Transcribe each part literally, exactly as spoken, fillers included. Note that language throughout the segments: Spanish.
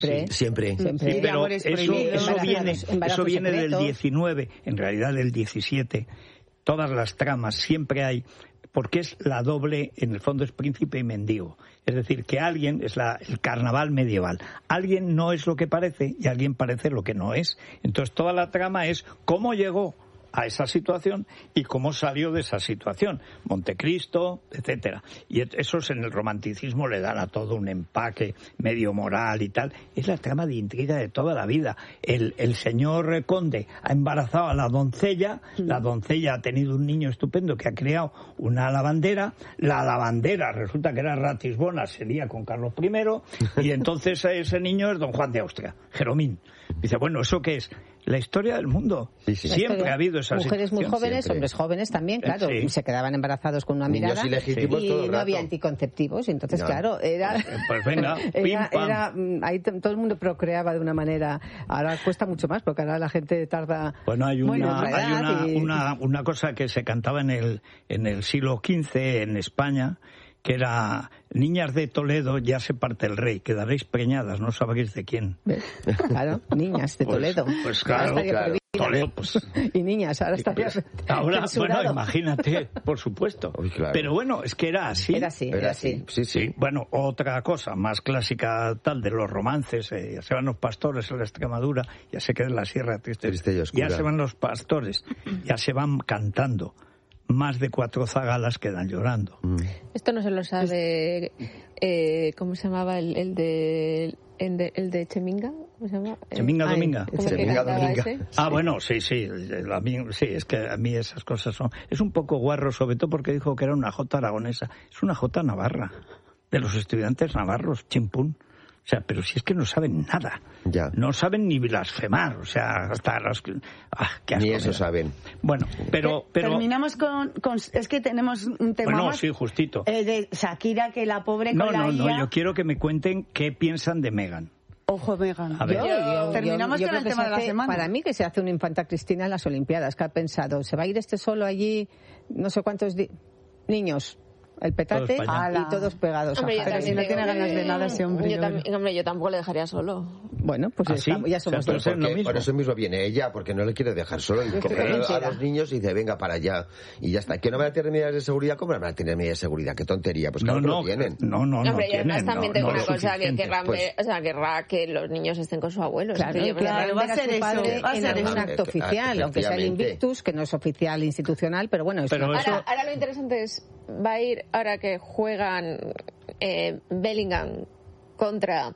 Sí, siempre. siempre. Sí, pero eso, eso viene, eso viene del diecinueve, en realidad del diecisiete. Todas las tramas siempre hay, porque es la doble, en el fondo es príncipe y mendigo. Es decir, que alguien es la, el carnaval medieval. Alguien no es lo que parece y alguien parece lo que no es. Entonces toda la trama es cómo llegó a esa situación y cómo salió de esa situación. Montecristo, etcétera. Y esos en el romanticismo le dan a todo un empaque medio moral y tal. Es la trama de intriga de toda la vida. El, el señor conde ha embarazado a la doncella, la doncella ha tenido un niño estupendo que ha creado una lavandera, la lavandera resulta que era Ratisbona, sería con Carlos primero, y entonces ese niño es don Juan de Austria, Jeromín. Dice, bueno, ¿eso qué es? La historia del mundo. Sí, sí. Siempre ha habido esas mujeres muy jóvenes, siempre. Hombres jóvenes también, claro, Sí. se quedaban embarazados con una Niños mirada ilegítimos y todo el no rato. había anticonceptivos, y entonces No. claro, era, Pues venga, pim, era, pam. era mm, ahí t- todo el mundo procreaba de una manera. Ahora cuesta mucho más porque ahora la gente tarda. Bueno, hay una, Bueno, otra hay edad una, y- una, una cosa que se cantaba en el, en el siglo quince en España, que era: niñas de Toledo, ya se parte el rey, quedaréis preñadas, no sabréis de quién. ¿Ves? Claro, niñas de Pues- Toledo. pues Ahora claro, estaría claro. prohibida. Toledo, pues... Y niñas, ahora estaría Ahora, censurado. bueno, imagínate, por supuesto. Uy, claro. Pero bueno, es que era así. Era así, era, Era así. así. Sí, sí. Sí, bueno, otra cosa más clásica tal de los romances, eh, ya se van los pastores en la Extremadura, ya se queda en la Sierra Triste, Triste y oscura. ya se van los pastores, ya se van cantando. Más de cuatro zagalas quedan llorando. Mm. Esto no se lo sabe, eh, ¿cómo se llamaba el, el de el de, el de Cheminga? ¿Cómo se llama? Eh, Cheminga Ay, Dominga. ¿cómo que Cheminga cantaba Dominga. ese? Ah, bueno, sí, sí, a mí, sí, es que a mí esas cosas son... Es un poco guarro, sobre todo porque dijo que era una jota aragonesa. Es una jota navarra, de los estudiantes navarros, chimpún. O sea, pero si es que no saben nada. Ya. No saben ni blasfemar, o sea, hasta los... Ah, qué asco Ni me eso da. saben. Bueno, pero... pero Terminamos con, con... Es que tenemos un tema bueno, más. sí, justito. Eh, de Shakira, que la pobre No, con la no, no, I A... yo quiero que me cuenten qué piensan de Meghan. Ojo, Megan. A ver. Yo- yo- Terminamos yo con creo el que tema se de la hace- semana. Para mí que se hace una infanta Cristina en las Olimpiadas, que ha pensado, se va a ir este solo allí, no sé cuántos di- niños, el petate Todos para allá. y todos pegados Hombre, yo a Pero Jaén. si no también tiene tengo ganas de que- nada ese hombre, Yo yo también, creo. hombre, yo tampoco le dejaría solo. Bueno, pues ¿Ah, ya, sí? estamos- ya O sea, somos pero dos. es lo Porque mismo. por eso mismo viene ella, porque no le quiere dejar solo y Yo estoy coger a convencida. los niños y dice, venga para allá. Y ya está. ¿Que no van a tener medidas de seguridad? ¿Cómo no van a tener medidas de seguridad? ¡Qué tontería! Pues No, claro que no, lo tienen. no, no, no Hombre, y además tienen, también no, tengo no una lo cosa que suficiente. querrá, Pues- o sea, querrá que los niños estén con sus abuelos. Claro, Es que yo me- claro, va a ver ser su eso, padre va a en ser algún eso. acto oficial, aunque sea el Efectivamente. Invictus, que no es oficial institucional, pero bueno, es Pero una- eso- Ahora, ahora lo interesante es, va a ir, ahora que juegan eh, Bellingham contra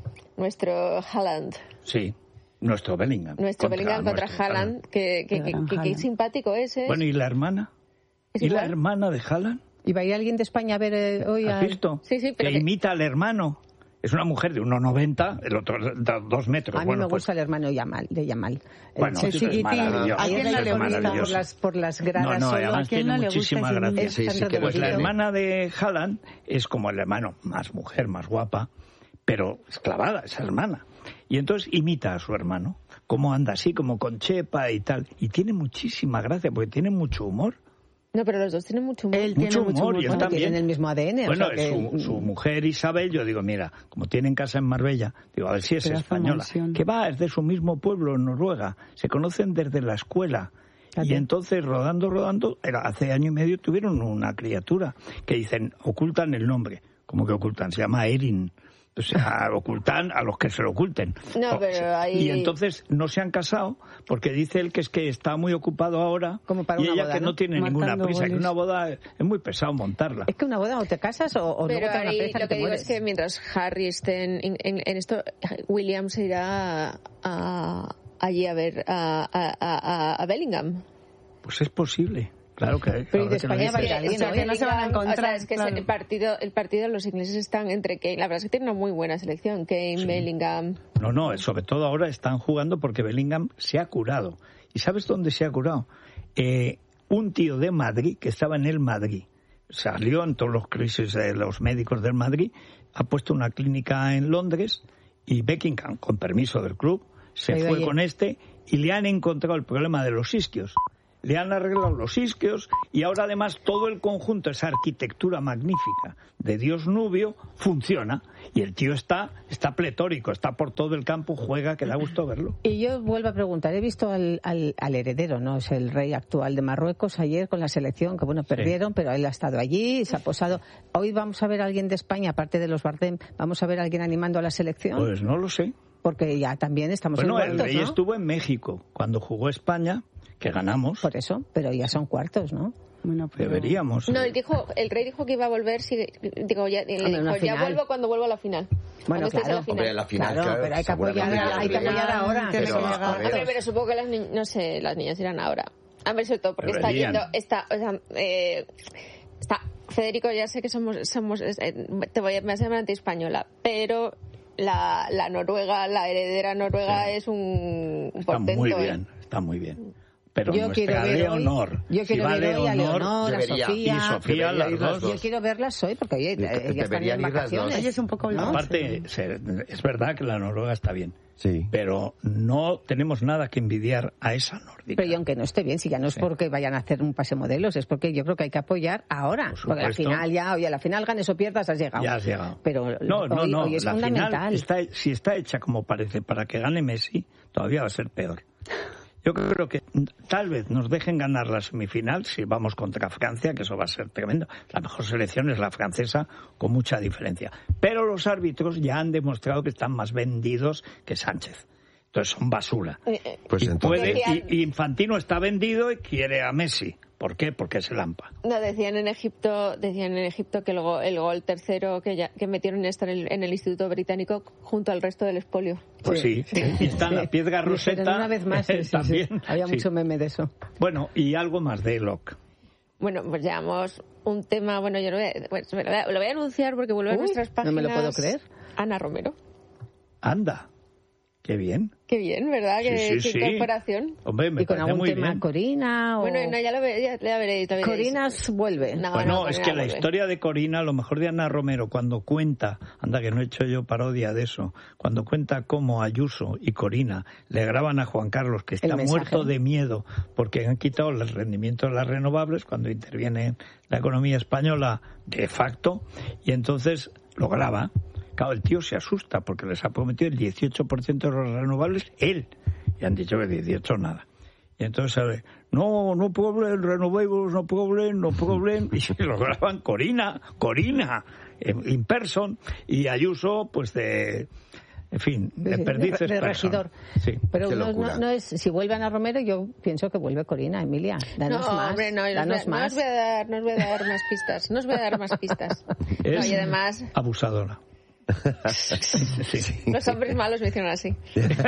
nuestro Haaland, Sí, nuestro Bellingham. nuestro Contra Bellingham contra nuestro Haaland, que, que, que, Gran que- que Haaland. simpático es, ¿eh? Bueno, ¿y la hermana? ¿Es ¿Y la igual? hermana de Haaland? ¿Y va a ir alguien de España a ver eh, hoy ¿Has al- visto? Sí, sí, pero que que- imita al hermano. Es una mujer de uno noventa, el otro da dos metros. A mí bueno, me pues, gusta el hermano Yamal, de Yamal. El Bueno, chiquitín. eso es maravilloso. ¿A quién no eso le es gusta? por maravilloso. las, por las gradas No, no, solo. además ¿A quién tiene no le gusta muchísima ese niño? gracia. Sí, sí, Tan que Pues la reducido. hermana de Haaland es como el hermano, más mujer, más guapa, pero es clavada esa hermana. Y entonces imita a su hermano, cómo anda así, como con chepa y tal. Y tiene muchísima gracia, porque tiene mucho humor. No, pero los dos tienen mucho humor. Él tiene Mucho mucho humor, y humor. él Bueno, también. tienen el mismo A D N. o Bueno, sea que- su, su mujer Isabel, yo digo, mira, como tienen casa en Marbella, digo, a ver si es Pedazo de española. mansión. Que va, es de su mismo pueblo, en Noruega. Se conocen desde la escuela. Fíjate. Y entonces, rodando, rodando, era, hace año y medio tuvieron una criatura que dicen, ocultan el nombre. ¿Cómo que ocultan? Se llama Erin. O sea, ocultan a los que se lo oculten. No, O- pero ahí- Y entonces no se han casado porque dice él que es que está muy ocupado ahora Como para y una ella boda, que no, ¿no? tiene Matando ninguna prisa, que goles. una boda es muy pesado montarla. Es que una boda o te casas o, o Pero luego te da una ahí pereza lo y que te digo mueres. es que mientras Harry esté en, en- en esto, William se irá a, a- allí a ver a, a- a- a Bellingham. Pues es posible, claro que. Pero ¿y de ahora que lo España va a ir dices. alguien, O sea, no? que no se van a Bellingham, encontrar, O sea, es que claro. el partido, el partido los ingleses están entre Kane. La verdad es que tienen una muy buena selección. Kane, Bellingham. No, no, sobre todo ahora están jugando porque Bellingham se ha curado. ¿Y sabes dónde se ha curado? Eh, un tío de Madrid que estaba en el Madrid. Salió en todos los crisis de los médicos del Madrid, ha puesto una clínica en Londres y Beckingham, con permiso del club, se Ha ido fue allí. con este y le han encontrado el problema de los isquios. le han arreglado los isquios y ahora además todo el conjunto, esa arquitectura magnífica de Dios Nubio, funciona. Y el tío está, está pletórico, está por todo el campo, juega, que da gusto verlo. Y yo vuelvo a preguntar, he visto al, al, al heredero, ¿no? Es el rey actual de Marruecos ayer con la selección, que bueno, perdieron, sí. pero él ha estado allí, se ha posado. Hoy vamos a ver a alguien de España, aparte de los Bardem, vamos a ver a alguien animando a la selección. Pues no lo sé. Porque ya también estamos bueno, en cuartos, el rey ¿no? estuvo en México cuando jugó España, que ganamos. Por eso, pero ya son cuartos, ¿no? Bueno, pero... Deberíamos. No, él dijo, el rey dijo que iba a volver, si, digo, ya, él Hombre, dijo, ya vuelvo cuando vuelva a la final. Bueno, claro. La final. Hombre, la final, claro, claro, pero hay que apoyar, hay que apoyar ahora. Pero, pero, a ver. Hombre, pero supongo que las niñas, no sé, las niñas irán ahora. A ver, sobre todo porque Deberían. está yendo, está, o sea, eh, está, Federico, ya sé que somos, somos, eh, te voy a, me vas a llamar anti-española, pero la, la Noruega, la heredera noruega sí. es un está portento. Muy bien, está muy bien. Pero yo nuestra Leonor, hoy, yo quiero si va ver hoy a Leonor, Leonor, a debería, Sofía, y Sofía las dos. Yo quiero verlas hoy porque oye, De, ya están en vacaciones. Ella es un poco ¿no? Aparte, se, es verdad que la Noruega está bien. Sí. Pero no tenemos nada que envidiar a esa nórdica. Pero y aunque no esté bien, si ya no es sí. porque vayan a hacer un pase modelos, es porque yo creo que hay que apoyar ahora. Porque al final ya, oye, a la final ganes o pierdas, has llegado. Ya has llegado. Pero no, no, hoy, no, hoy es la fundamental. Final está, si está hecha como parece para que gane Messi, todavía va a ser peor. Yo creo que tal vez nos dejen ganar la semifinal si vamos contra Francia, que eso va a ser tremendo. La mejor selección es la francesa, con mucha diferencia. Pero los árbitros ya han demostrado que están más vendidos que Sánchez. Entonces son basura. Pues y, entonces... puede, y, y Infantino está vendido y quiere a Messi. ¿Por qué? Porque es el AMPA. No, decían en Egipto, decían en Egipto que el gol, el gol tercero que, ya, que metieron esto en el, en el Instituto Británico junto al resto del expolio. Pues sí, sí, sí. Y está en la piedra Rosetta. Pero una vez más, sí, también. Sí. Había mucho sí. meme de eso. Bueno, y algo más de Locke. Bueno, pues llevamos un tema, bueno, yo lo voy a, bueno, lo voy a, lo voy a anunciar porque vuelve Uy, a nuestras páginas. No me lo puedo creer. Ana Romero. Anda. Qué bien. Qué bien, ¿verdad? Sí, Qué, sí, qué sí. incorporación. Hombre, me y con algún muy tema bien. Corina o... Bueno, no, ya lo, ve, ya, ya veréis. Ya veréis. Corinas vuelve. No, bueno, no, es que la vuelve. historia de Corina, lo mejor de Ana Romero, cuando cuenta, anda que no he hecho yo parodia de eso, cuando cuenta cómo Ayuso y Corina le graban a Juan Carlos, que está muerto de miedo porque han quitado el rendimiento de las renovables cuando interviene la economía española de facto, y entonces lo graba. Claro, el tío se asusta porque les ha prometido el dieciocho por ciento de los renovables él. Y han dicho que dieciocho nada. Y entonces sale, no, no problem, renovables, no problem, no problem. Y se lo graban Corina, Corina, in person. Y Ayuso, pues de... En fin, de perdices de, de regidor. Sí. Pero no, no, no es, si vuelve Ana Romero, yo pienso que vuelve Corina, Emilia. Danos no, más. Hombre, no, danos no, más. No os voy a dar, no os voy a dar más pistas. No os voy a dar más pistas. Es no, y además... abusadora. Sí. Los hombres malos me hicieron así.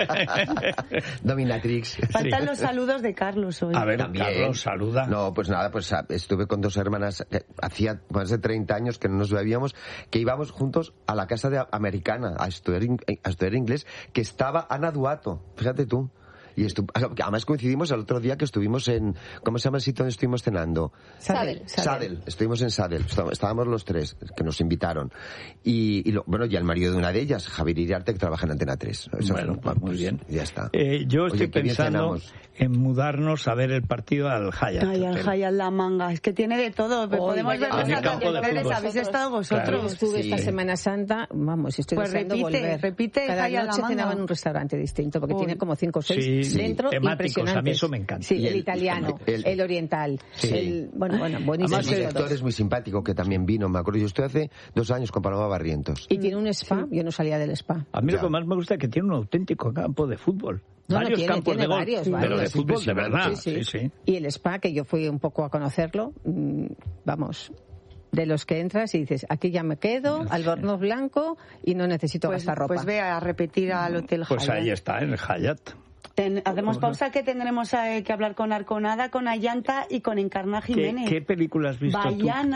Dominatrix. Faltan Sí. los saludos de Carlos hoy. A ver, También. Carlos, saluda. No, pues nada, pues estuve con dos hermanas, que hacía más de treinta años que no nos veíamos, que íbamos juntos a la casa de americana a estudiar, a estudiar inglés, que estaba Ana Duato, fíjate tú. Y estu- además coincidimos el otro día que estuvimos en... ¿Cómo se llama el sitio donde estuvimos cenando? Sadel. Sadel. Estuvimos en Sadel. Estábamos los tres que nos invitaron. Y, y lo, bueno, y el marido de una de ellas, Javier Iriarte, que trabaja en Antena tres. Eso Bueno, fue, pues muy bien. Ya está. Eh, yo estoy Oye, qué bien pensando cenamos. en mudarnos a ver el partido al Hyatt. Ay, al Hotel. Hyatt La Manga. Es que tiene de todo. Hoy Podemos vaya- ver Ah, los en el campo de acontecer. fútbol. Habéis estado vosotros. Claro. Estuve Sí. esta Semana Santa, vamos, estoy Pues deseando repite, volver. repite Cada Hyatt La noche Manga. cenaba en un restaurante distinto, porque Uy. tiene como cinco o seis Sí, sí, dentro, temáticos, impresionantes. a mí eso me encanta. Sí, Y el, el- italiano, el, el- oriental, Sí. el... Bueno, bueno, buenísimo. Además, el eh, director es muy simpático, que también vino, me acuerdo. Yo estoy hace dos años con Paloma Barrientos. Y tiene un spa, yo no salía del spa. A mí Ya. lo que más me gusta es que tiene un auténtico campo de fútbol. No, no, varios tiene- campos tiene de golf, varios, pero varios. de fútbol de verdad. Sí, sí. Sí, sí. Y el spa, que yo fui un poco a conocerlo, mmm, vamos, de los que entras y dices, aquí ya me quedo, albornoz blanco y no necesito Pues, gastar ropa. pues ve a repetir al Hotel Pues Hyatt. ahí está, en el Hyatt. Ten- hacemos pausa que tendremos eh, que hablar con Arconada, con Ayanta y con Encarna ¿Qué, Jiménez. qué película has visto Bayana, tú?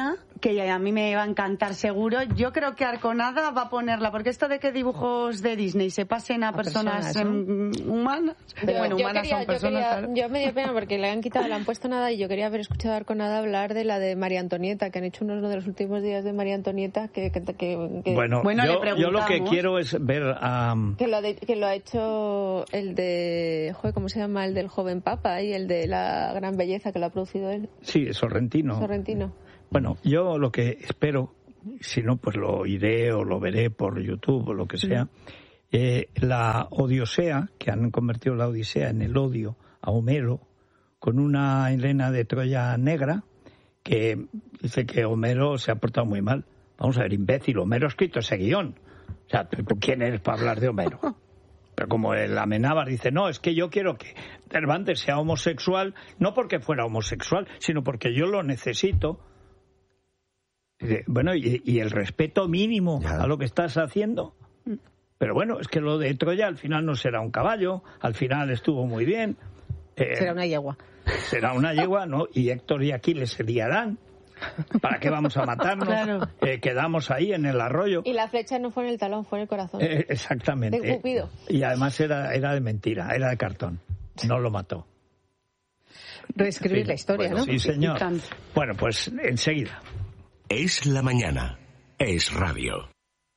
que a mí me va a encantar seguro. Yo creo que Arconada va a ponerla, porque esto de que dibujos de Disney se pasen a, a personas, personas ¿no? humanas, yo, bueno, yo humanas quería, son personas. Yo, quería, yo me dio pena porque le han quitado, le han puesto nada, y yo quería haber escuchado a Arconada hablar de la de María Antonieta, que han hecho uno de los últimos días de María Antonieta, que... que, que, que bueno, bueno yo, yo lo que quiero es ver a... Um... Que, lo de, que lo ha hecho el de... Joder, ¿cómo se llama? El del joven papa y el de la gran belleza, que lo ha producido él. Sí, Sorrentino. Sorrentino. Bueno, yo lo que espero, si no, pues lo iré o lo veré por YouTube o lo que sea, eh, la Odiosea, que han convertido la Odisea en el odio a Homero, con una Helena de Troya negra, que dice que Homero se ha portado muy mal. Vamos a ver, imbécil, Homero ha escrito ese guión. O sea, ¿tú quién eres para hablar de Homero? Pero como el Amenábar dice, no, es que yo quiero que Cervantes sea homosexual, no porque fuera homosexual, sino porque yo lo necesito. Bueno, y, y el respeto mínimo ya. a lo que estás haciendo. Pero bueno, es que lo de Troya al final no será un caballo, al final estuvo muy bien. Eh, será una yegua. Será una yegua, ¿no? Y Héctor y Aquiles se liarán. ¿Para qué vamos a matarnos? Claro. Eh, quedamos ahí en el arroyo. Y la flecha no fue en el talón, fue en el corazón. Eh, exactamente. De Cupido. Y además era, era de mentira, era de cartón. No lo mató. Reescribir sí, la historia, bueno, ¿no? Sí, señor. Bueno, pues enseguida. Es la mañana. Es radio.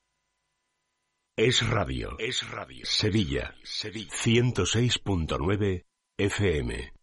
Es radio. Es radio. Sevilla. Sevilla. ciento seis punto nueve F M.